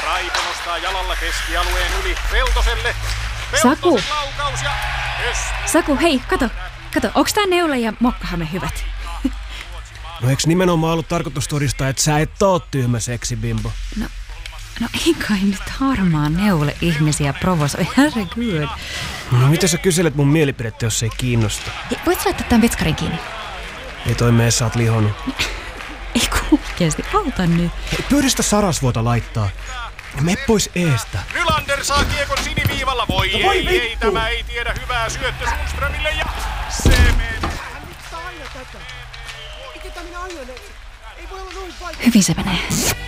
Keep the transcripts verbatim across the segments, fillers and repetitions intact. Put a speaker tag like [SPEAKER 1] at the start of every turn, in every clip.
[SPEAKER 1] Raipo nostaa jalalla keskialueen yli Peltoselle.
[SPEAKER 2] Saku.
[SPEAKER 1] Laukaus ja
[SPEAKER 2] Saku, hei, kato. Kato, onks tää Neule ja Mokkahamme hyvät?
[SPEAKER 3] No eiks nimenomaan ollut tarkoitus todistaa, että sä et oo tyhmä seksibimbo?
[SPEAKER 2] No, no ei kai nyt harmaa Neule ihmisiä provosoi. Herregud.
[SPEAKER 3] No mitä sä kyselet mun mielipidettä, jos ei kiinnosta?
[SPEAKER 2] Hei, voit sä laittaa tämän vetskarin kiinni?
[SPEAKER 3] Ei toi mee, sä oot lihonut.
[SPEAKER 2] Ei kuukeesti, auta nyt.
[SPEAKER 3] Hei, pyöristä Sarasvuota laittaa. Me pois eestä.
[SPEAKER 1] Nylander saa kiekon siniviivalla. Voi,
[SPEAKER 3] no voi
[SPEAKER 1] ei,
[SPEAKER 3] vittu.
[SPEAKER 1] ei, tämä ei tiedä hyvää syöttö Sundströmille ja se menee.
[SPEAKER 2] Hyvin se menee.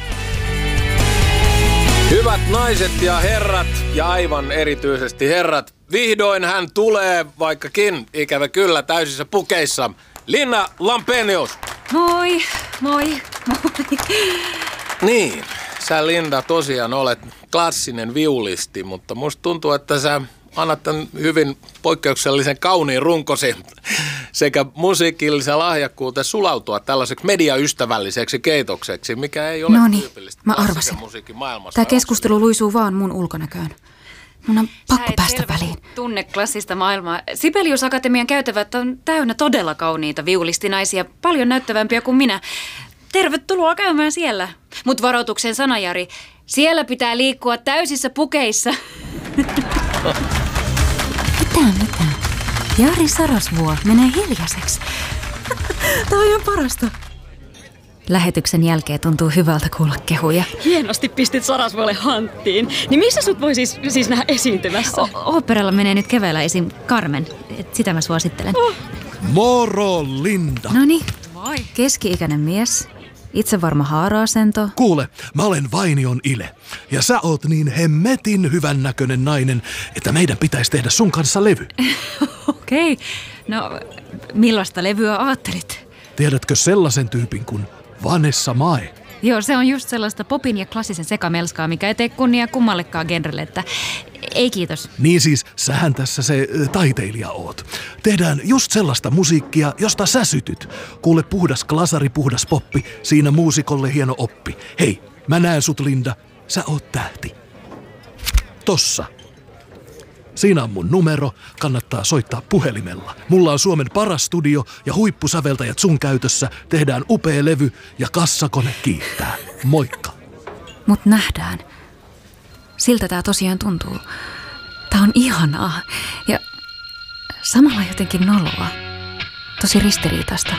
[SPEAKER 4] Hyvät naiset ja herrat, ja aivan erityisesti herrat, vihdoin hän tulee, vaikkakin ikävä kyllä täysissä pukeissa. Linna Lampenius.
[SPEAKER 2] Moi, moi, moi.
[SPEAKER 4] Niin, sä Linda tosiaan olet klassinen viulisti, mutta musta tuntuu, että sä annat tämän hyvin poikkeuksellisen kauniin runkosi sekä musiikillisen lahjakkuuteen sulautua tällaiseksi mediaystävälliseksi keitokseksi, mikä ei ole
[SPEAKER 2] Noniin,
[SPEAKER 4] tyypillistä
[SPEAKER 2] mä
[SPEAKER 4] klassisen
[SPEAKER 2] arvasin.
[SPEAKER 4] musiikin maailmassa.
[SPEAKER 2] Tää keskustelu luisuu vaan mun ulkonäköön. Mun on pakko päästä väliin.
[SPEAKER 5] Tunne klassista maailmaa. Sibelius Akatemian käytävät on täynnä todella kauniita viulistinaisia, paljon näyttävämpiä kuin minä. Tervetuloa käymään siellä. Mut varoituksen sana, Jari. Siellä pitää liikkua täysissä pukeissa.
[SPEAKER 2] Mitä, mitä? Jari Sarasvuo menee hiljaiseksi. Tää on ihan parasta. Lähetyksen jälkeen tuntuu hyvältä kuulla kehuja.
[SPEAKER 6] Hienosti pistit Sarasvuolle hanttiin. Niin missä sut voi siis, siis nähdä esiintymässä?
[SPEAKER 2] O- Oopperalla menee nyt keväällä esim. Carmen. Et sitä mä suosittelen.
[SPEAKER 6] Oh.
[SPEAKER 7] Moro, Linda.
[SPEAKER 2] Noniin. Moi. Keski-ikäinen mies. Itsevarma haara-asento.
[SPEAKER 7] Kuule, mä olen Vainion Ile. Ja sä oot niin hemmetin hyvän näköinen nainen, että meidän pitäisi tehdä sun kanssa levy.
[SPEAKER 2] Okei. Okay. No, millaista levyä ajattelit?
[SPEAKER 7] Tiedätkö sellaisen tyypin kuin Vanessa Mae?
[SPEAKER 2] Joo, se on just sellaista popin ja klassisen sekamelskaa, mikä ei tee kunnia kummallekaan genrelle, että ei kiitos.
[SPEAKER 7] Niin siis, sähän tässä se ö, taiteilija oot. Tehdään just sellaista musiikkia, josta sä sytyt. Kuule, puhdas klasari, puhdas poppi, siinä muusikolle hieno oppi. Hei, mä näen sut, Linda, sä oot tähti. Tossa. Siinä on mun numero, kannattaa soittaa puhelimella. Mulla on Suomen paras studio ja huippusäveltäjät sun käytössä. Tehdään upea levy ja kassakone kiittää. Moikka.
[SPEAKER 2] Mut nähdään. Siltä tää tosiaan tuntuu. Tää on ihanaa ja samalla jotenkin noloa. Tosi ristiriitaista.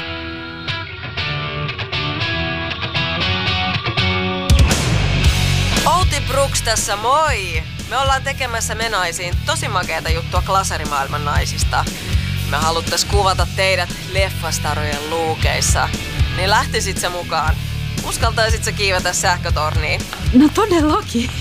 [SPEAKER 8] Outi Brooks tässä, moi! Me ollaan tekemässä Menaisiin tosi makeata juttua klasarimaailman naisista. Me haluttais kuvata teidät leffastarojen luukeissa. Niin lähtisit sä mukaan? Uskaltaisit sä kiivetä sähkötorniin?
[SPEAKER 2] No todellakin.